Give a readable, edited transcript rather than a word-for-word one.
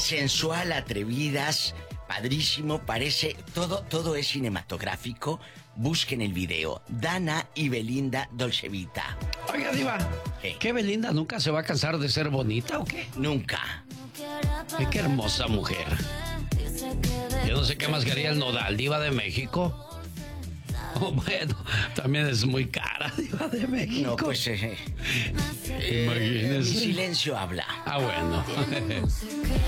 sensual, atrevidas, padrísimo, parece, todo es cinematográfico. Busquen el video, Dana y Belinda Dolce Vita. Oiga, Diva, ¿qué Belinda nunca se va a cansar de ser bonita o qué? Nunca. Qué hermosa mujer. Yo no sé qué más quería el Nodal, Diva de México. Oh, bueno, también es muy cara, Diva de México. No, pues... Imagínese. Mi silencio habla. Ah, bueno.